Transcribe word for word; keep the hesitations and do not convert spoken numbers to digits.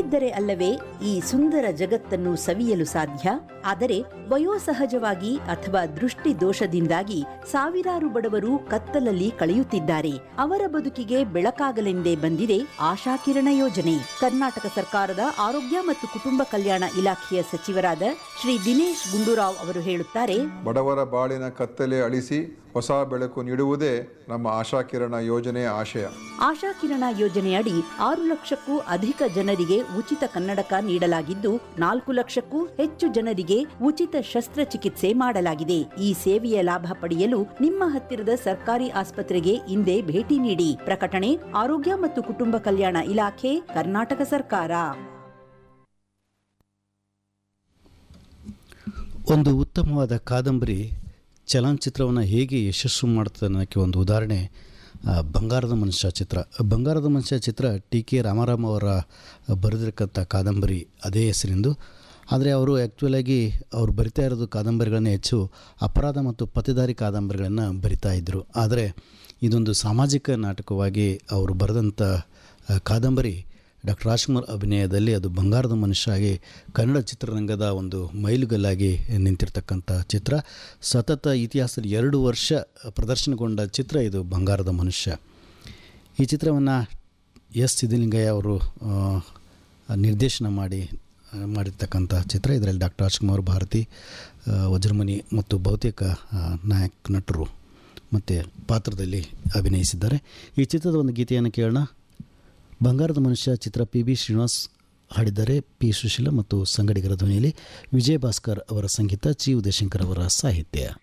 ಕಣ್ಣಿದ್ದರೆ ಅಲ್ಲವೇ ಈ ಸುಂದರ ಜಗತ್ತನ್ನು ಸವಿಯಲು ಸಾಧ್ಯ. ಆದರೆ ವಯೋಸಹಜವಾಗಿ ಅಥವಾ ದೃಷ್ಟಿ ದೋಷದಿಂದಾಗಿ ಸಾವಿರಾರು ಬಡವರು ಕತ್ತಲಲ್ಲಿ ಕಳೆಯುತ್ತಿದ್ದಾರೆ. ಅವರ ಬದುಕಿಗೆ ಬೆಳಕಾಗಲೆಂದೇ ಬಂದಿದೆ ಆಶಾಕಿರಣ ಯೋಜನೆ. ಕರ್ನಾಟಕ ಸರ್ಕಾರದ ಆರೋಗ್ಯ ಮತ್ತು ಕುಟುಂಬ ಕಲ್ಯಾಣ ಇಲಾಖೆಯ ಸಚಿವರಾದ ಶ್ರೀ ದಿನೇಶ್ ಗುಂಡೂರಾವ್ ಅವರು ಹೇಳುತ್ತಾರೆ, ಬಡವರ ಬಾಳಿನ ಕತ್ತಲೆ ಅಳಿಸಿ ಹೊಸ ಬೆಳಕು ನೀಡುವುದೇ ನಮ್ಮ ಆಶಾಕಿರಣ ಯೋಜನೆಯ ಆಶಯ. ಆಶಾಕಿರಣ ಯೋಜನೆಯಡಿ ಆರು ಲಕ್ಷಕ್ಕೂ ಅಧಿಕ ಜನರಿಗೆ ಉಚಿತ ಕನ್ನಡಕ ನೀಡಲಾಗಿದ್ದು, ನಾಲ್ಕು ಲಕ್ಷಕ್ಕೂ ಹೆಚ್ಚು ಜನರಿಗೆ ಉಚಿತ ಶಸ್ತ್ರಚಿಕಿತ್ಸೆ ಮಾಡಲಾಗಿದೆ. ಈ ಸೇವೆಯ ಲಾಭ ಪಡೆಯಲು ನಿಮ್ಮ ಹತ್ತಿರದ ಸರ್ಕಾರಿ ಆಸ್ಪತ್ರೆಗೆ ಇಂದೇ ಭೇಟಿ ನೀಡಿ. ಪ್ರಕಟಣೆ ಆರೋಗ್ಯ ಮತ್ತು ಕುಟುಂಬ ಕಲ್ಯಾಣ ಇಲಾಖೆ, ಕರ್ನಾಟಕ ಸರ್ಕಾರ. ಒಂದು ಉತ್ತಮವಾದ ಕಾದಂಬರಿ ಚಲನಚಿತ್ರವನ್ನು ಹೇಗೆ ಯಶಸ್ಸು ಮಾಡ್ತದೆ ಅನ್ನೋಕ್ಕೆ ಒಂದು ಉದಾಹರಣೆ ಬಂಗಾರದ ಮನುಷ್ಯ ಚಿತ್ರ. ಬಂಗಾರದ ಮನುಷ್ಯ ಚಿತ್ರ ಟಿ ಕೆ ರಾಮರಾಮ್ ಅವರ ಬರೆದಿರಕ್ಕಂಥ ಕಾದಂಬರಿ ಅದೇ ಹೆಸರಿಂದು. ಆದರೆ ಅವರು ಆ್ಯಕ್ಚುಲಾಗಿ ಅವರು ಬರಿತಾ ಇರೋದು ಕಾದಂಬರಿಗಳನ್ನೇ ಹೆಚ್ಚು ಅಪರಾಧ ಮತ್ತು ಪತ್ತೇದಾರಿ ಕಾದಂಬರಿಗಳನ್ನು ಬರಿತಾ ಇದ್ದರು. ಆದರೆ ಇದೊಂದು ಸಾಮಾಜಿಕ ನಾಟಕವಾಗಿ ಅವರು ಬರೆದಂಥ ಕಾದಂಬರಿ ಡಾಕ್ಟರ್ ರಾಜ್ಕುಮಾರ್ ಅಭಿನಯದಲ್ಲಿ ಅದು ಬಂಗಾರದ ಮನುಷ್ಯ ಆಗಿ ಕನ್ನಡ ಚಿತ್ರರಂಗದ ಒಂದು ಮೈಲುಗಲ್ಲಾಗಿ ನಿಂತಿರ್ತಕ್ಕಂಥ ಚಿತ್ರ. ಸತತ ಇತಿಹಾಸದಲ್ಲಿ ಎರಡು ವರ್ಷ ಪ್ರದರ್ಶನಗೊಂಡ ಚಿತ್ರ ಇದು ಬಂಗಾರದ ಮನುಷ್ಯ. ಈ ಚಿತ್ರವನ್ನು ಎಸ್ ಸಿದ್ಧಲಿಂಗಯ್ಯ ಅವರು ನಿರ್ದೇಶನ ಮಾಡಿ ಮಾಡಿರ್ತಕ್ಕಂಥ ಚಿತ್ರ. ಇದರಲ್ಲಿ ಡಾಕ್ಟರ್ ರಾಜ್ಕುಮಾರ್, ಭಾರತಿ, ವಜ್ರಮಣಿ ಮತ್ತು ಬಹುತೇಕ ನಾಯಕ ನಟರು ಮತ್ತು ಪಾತ್ರದಲ್ಲಿ ಅಭಿನಯಿಸಿದ್ದಾರೆ. ಈ ಚಿತ್ರದ ಒಂದು ಗೀತೆಯನ್ನು ಕೇಳೋಣ. ಬಂಗಾರದ ಮನುಷ್ಯ ಚಿತ್ರ ಪಿ ಬಿ ಶ್ರೀನಿವಾಸ್ ಹಾಡಿದ್ದಾರೆ. ಪಿ ಸುಶೀಲ ಮತ್ತು ಸಂಗಡಿಗರ ಧ್ವನಿಯಲ್ಲಿ ವಿಜಯ ಭಾಸ್ಕರ್ ಅವರ ಸಂಗೀತ, ಚಿ ಉದಯಶಂಕರ್ ಅವರ ಸಾಹಿತ್ಯ.